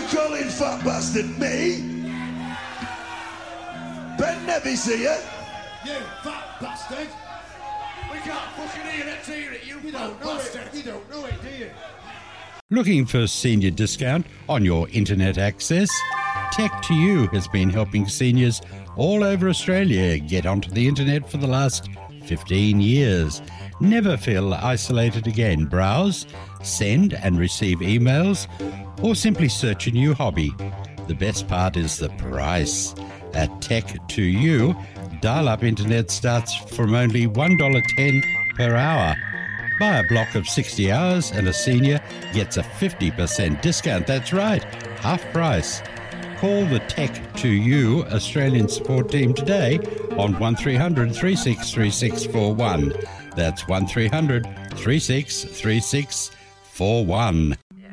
calling fat bastard? Me? Ben Nevis here? You fat bastard! We can't fucking hear it, you don't know bastard. You don't know it, do you? Looking for senior discount on your internet access? Tech2U has been helping seniors all over Australia get onto the internet for the last 15 years. Never feel isolated again. Browse, send and receive emails, or simply search a new hobby. The best part is the price. At Tech2U, dial-up internet starts from only $1.10 per hour. Buy a block of 60 hours and a senior gets a 50% discount. That's right, half price. Call the Tech2U Australian support team today on 1300 363641. That's 1300 363641.